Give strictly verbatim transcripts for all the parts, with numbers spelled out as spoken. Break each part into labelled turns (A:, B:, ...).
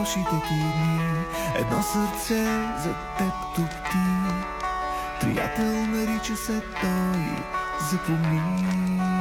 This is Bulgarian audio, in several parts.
A: лошите ти дни. Едно сърце за теб топти, приятел нарича се той, запомни.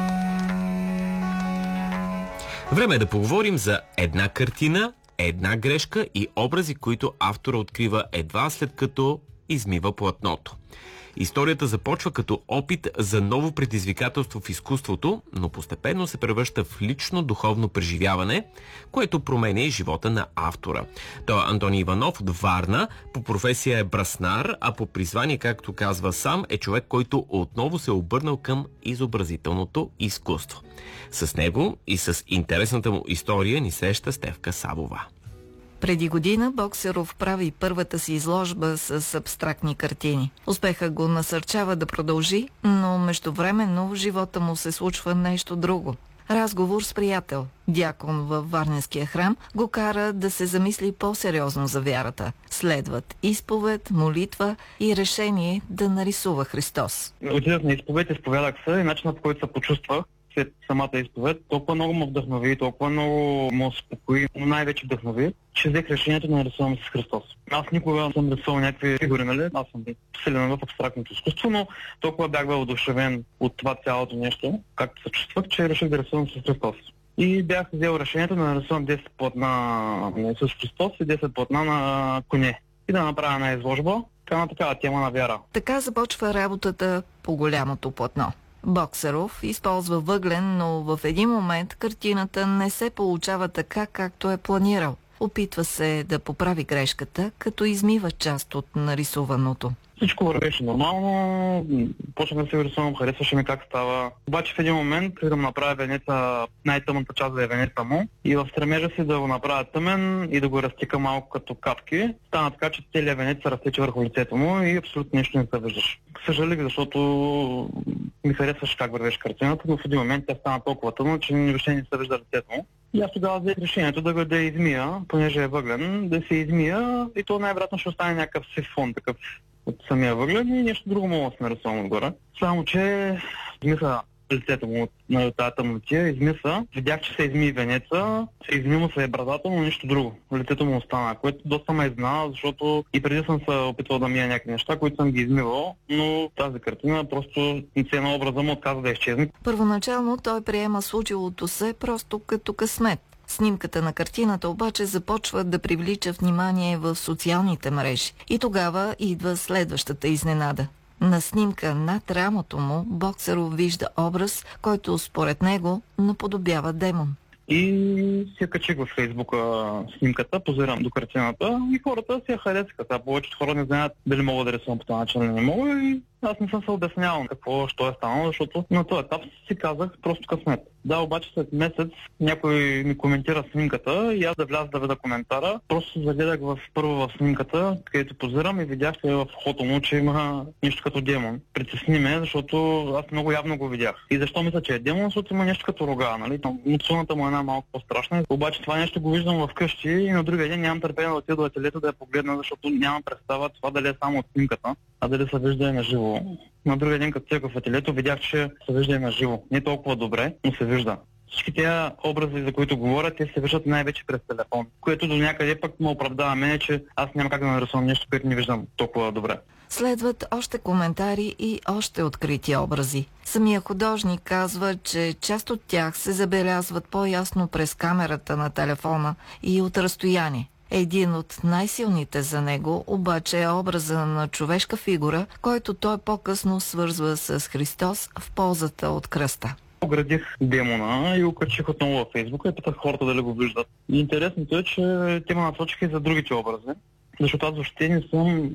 B: Време е да поговорим за една картина, една грешка и образи, които автора открива едва след като измива платното. Историята започва като опит за ново предизвикателство в изкуството, но постепенно се превръща в лично духовно преживяване, което променя и живота на автора. Той е Антоний Иванов от Варна, по професия е браснар, а по призвание, както казва сам, е човек, който отново се е обърнал към изобразителното изкуство. С него и с интересната му история ни среща Стефка Савова.
C: Преди година Боксеров прави първата си изложба с абстрактни картини. Успеха го насърчава да продължи, но междувременно в живота му се случва нещо друго. Разговор с приятел, дякон във Варненския храм, го кара да се замисли по-сериозно за вярата. Следват изповед, молитва и решение да нарисува Христос.
D: Отидах на изповед, изповядах се и начинът, по който се почувствах след самата изповед, толкова много ме вдъхнови, толкова много ме успокои, но най-вече вдъхнови, че взех решението да нарисувам с Христос. Аз никога не съм рисувал някакви фигури, нали? Аз съм силен в абстрактното изкуство, но толкова бях бил одушевен от това цялото нещо, както се чувствах, че реших да рисувам с Христос. И бях взел решението да нарисувам десет платна на Исус Христос и десет платна на коне. И да направя една изложба на такава тема на вяра.
C: Така започва работата по голямото платно. Боксеров използва въглен, но в един момент картината не се получава така, както е планирал. Опитва се да поправи грешката, като измива част от нарисуваното.
D: Всичко вървеше нормално, почнах да се рисувам, харесваше ми как става. Обаче в един момент искам да направя венеца, най-тъмната част да е венеца му и в стремежа си да го направя тъмен и да го разтика малко като капки, стана така, че целият венец се разтече върху лицето му и абсолютно нищо не се виждаш. Съжалих, защото ми харесваше как вървеше картината, но в един момент тя стана толкова тъмна, че въобще не се вижда лицето му. И аз тогава взех решението да го да измия, понеже е въглен, да се измия и то най-вероятно ще остане някакъв сифон, такъв от самия въглен и нещо друго мога да се нарисувам отгоре. Само, че измиха лицето му на тази тъмнотия, измиса, видях, че се изми венеца, се изми му се е брадата, но нищо друго. Лицето му остана, което доста ме изненада, защото и преди съм се опитвал да мия някакви неща, които съм ги измивал, но тази картина просто се на образа му отказа да изчезне.
C: Първоначално той приема случилото се просто като късмет. Снимката на картината обаче започва да привлича внимание в социалните мрежи. И тогава идва следващата изненада. На снимка над рамото му Боксеров вижда образ, който според него наподобява демон.
D: И се качих във Фейсбука снимката, позирам до картината и хората си я харесаха. Сега повечето хора не знаят дали мога да рисувам по този начин или не мога и аз не съм се обяснявал какво, що е станало, защото на този етап си казах просто късмет. Да, обаче след месец някой ми коментира снимката и аз да вляза да видя коментара. Просто загледах в, първо в снимката, където позирам и видях в фото му, че има нещо като демон. Притесни ме, защото аз много явно го видях. И защо мисля, че е демон? Защото има нещо като рога, нали? Муцуната му е една малко по-страшна. Обаче това нещо го виждам вкъщи и на другия ден нямам търпение да отида до ателието да я погледна, защото нямам представа това дали е само от снимката, а дали се вижда и на живо. На другия ден, като отидох в ателието, видях, че се вижда и на живо. Не толкова добре, но се вижда. Всички тези образи, за които говоря, те се виждат най-вече през телефон, което до някъде пък ме оправдава мене, че аз няма как да нарисувам нещо, което не виждам толкова добре.
C: Следват още коментари и още открити образи. Самия художник казва, че част от тях се забелязват по-ясно през камерата на телефона и от разстояние. Един от най-силните за него обаче е образа на човешка фигура, който той по-късно свързва с Христос в ползата от кръста.
D: Оградих демона и го качих отново във Фейсбука и питах хората дали го виждат. И интересното е, че те ме насочиха и за другите образи, защото аз въобще не съм